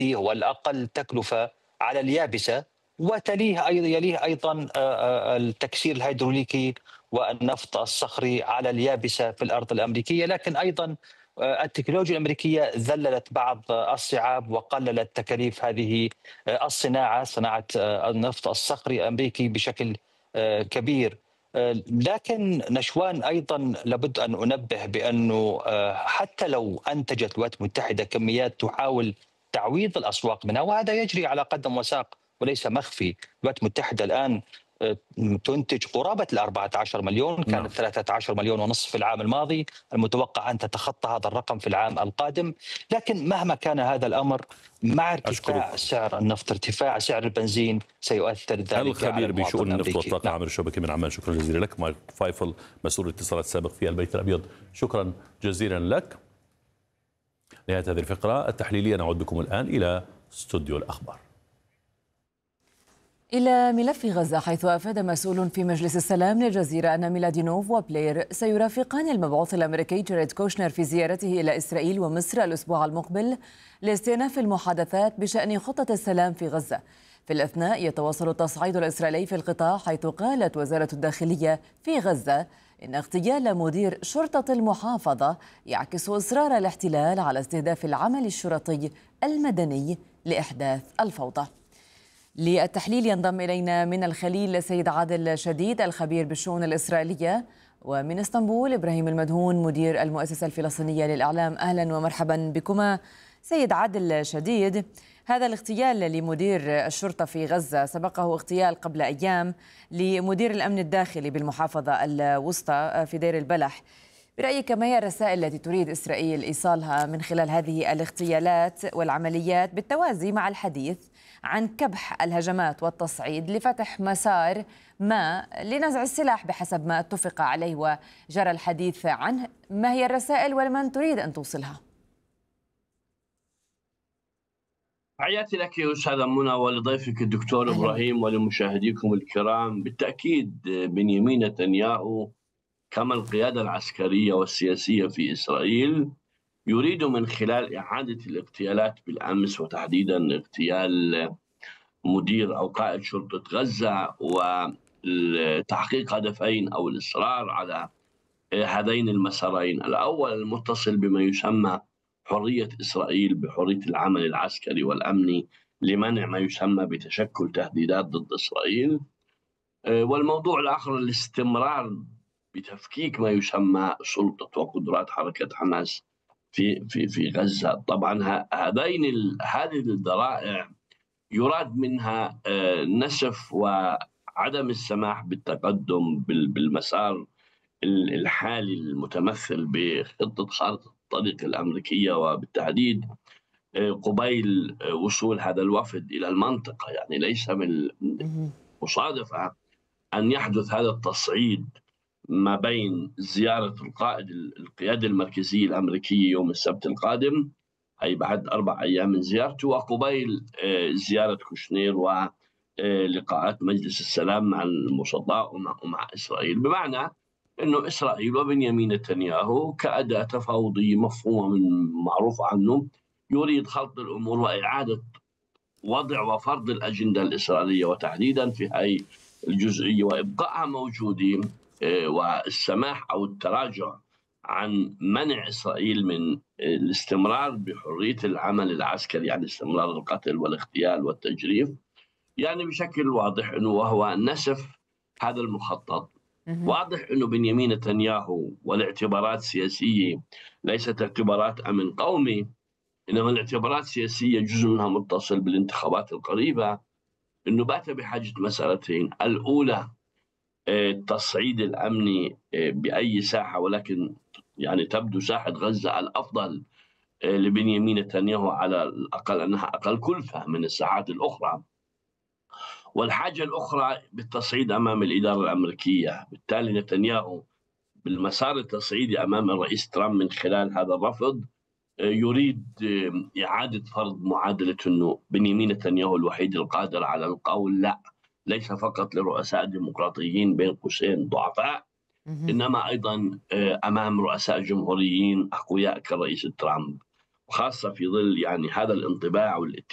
هو الأقل تكلفة على اليابسة، يليه أيضا التكسير الهيدروليكي والنفط الصخري على اليابسة في الأرض الأمريكية. لكن أيضا التكنولوجيا الأمريكية ذللت بعض الصعاب وقللت تكاليف هذه صناعة النفط الصخري الأمريكي بشكل كبير. لكن نشوان أيضا لابد أن أنبه بأنه حتى لو أنتجت الولايات المتحدة كميات تحاول تعويض الأسواق منها، وهذا يجري على قدم وساق وليس مخفي. الولايات المتحدة الآن تنتج قرابة 14 مليون، نعم. كانت 13 مليون ونصف في العام الماضي، المتوقع أن تتخطى هذا الرقم في العام القادم. لكن مهما كان هذا الأمر، مع أشكرك. ارتفاع سعر النفط، ارتفاع سعر البنزين، سيؤثر ذلك على الخبير المواطن بشؤون النفط الأمريكي. والطاقة عامر الشبكي من عمان، شكرا جزيلا لك. مايك فايفل مسؤول الاتصالات السابق في البيت الأبيض، شكرا جزيلا لك. نهاية هذه الفقرة التحليلية، نعود بكم الآن إلى استوديو الأخبار. إلى ملف غزة، حيث أفاد مسؤول في مجلس السلام للجزيرة أن ميلادينوف وبلير سيرافقان المبعوث الأمريكي جاريد كوشنر في زيارته إلى إسرائيل ومصر الأسبوع المقبل لاستئناف المحادثات بشأن خطة السلام في غزة. في الأثناء يتواصل التصعيد الإسرائيلي في القطاع، حيث قالت وزارة الداخلية في غزة إن اغتيال مدير شرطة المحافظة يعكس إصرار الاحتلال على استهداف العمل الشرطي المدني لإحداث الفوضى. للتحليل ينضم إلينا من الخليل سيد عادل شديد الخبير بالشؤون الإسرائيلية، ومن اسطنبول إبراهيم المدهون مدير المؤسسة الفلسطينية للإعلام. أهلا ومرحبا بكما. سيد عادل شديد، هذا الاغتيال لمدير الشرطة في غزة سبقه اغتيال قبل أيام لمدير الأمن الداخلي بالمحافظة الوسطى في دير البلح. برأيك ما هي الرسائل التي تريد إسرائيل إيصالها من خلال هذه الاغتيالات والعمليات، بالتوازي مع الحديث عن كبح الهجمات والتصعيد لفتح مسار ما لنزع السلاح بحسب ما اتفق عليه وجرى الحديث عنه؟ ما هي الرسائل ولمن تريد أن توصلها؟ تحياتي لك يا أستاذة منى ولضيفك الدكتور أهلا بك. إبراهيم ولمشاهديكم الكرام. بالتأكيد بنيامين نتنياهو كما القيادة العسكرية والسياسية في إسرائيل يريد من خلال إعادة الاغتيالات بالأمس، وتحديدا اغتيال مدير أو قائد شرطة غزة، وتحقيق هدفين أو الإصرار على هذين المسارين: الأول المتصل بما يسمى حرية إسرائيل بحرية العمل العسكري والأمني لمنع ما يسمى بتشكل تهديدات ضد إسرائيل، والموضوع الآخر الاستمرار بتفكيك ما يسمى سلطة وقدرات حركة حماس في غزة. طبعا هذه الذرائع يراد منها نسف وعدم السماح بالتقدم بالمسار الحالي المتمثل بخطة خارطة الطريق الأمريكية، وبالتحديد قبيل وصول هذا الوفد إلى المنطقة. يعني ليس من مصادفة أن يحدث هذا التصعيد ما بين زيارة القيادة المركزية الأمريكية يوم السبت القادم، أي بعد 4 أيام من زيارته، وقبيل زيارة كوشنير ولقاءات مجلس السلام مع المصداء ومع إسرائيل. بمعنى أنه إسرائيل وبنيامين نتنياهو كأداة تفاوضية مفهومة من معروف عنه يريد خلط الأمور وإعادة وضع وفرض الأجندة الإسرائيلية، وتحديدا في هذه الجزئية وإبقائها موجودين، والسماح أو التراجع عن منع إسرائيل من الاستمرار بحرية العمل العسكري، يعني استمرار القتل والاغتيال والتجريف. يعني بشكل واضح أنه وهو نسف هذا المخطط. واضح أنه بنيامين نتنياهو والاعتبارات السياسية ليست اعتبارات أمن قومي، إنما الاعتبارات السياسية جزء منها متصل بالانتخابات القريبة، أنه بات بحاجة مسألتين: الأولى التصعيد الأمني بأي ساحة، ولكن يعني تبدو ساحة غزة الأفضل لبنيامين نتنياهو، على الأقل أنها أقل كلفة من الساحات الأخرى. والحاجة الأخرى بالتصعيد أمام الإدارة الأمريكية. بالتالي نتنياهو بالمسار التصعيدي أمام الرئيس ترامب من خلال هذا الرفض يريد إعادة فرض معادلة أنه بنيامين نتنياهو الوحيد القادر على القول لا، ليس فقط لرؤساء ديمقراطيين بين قوسين ضعفاء، إنما أيضا أمام رؤساء جمهوريين أقوياء كالرئيس ترامب، وخاصة في ظل يعني هذا الانطباع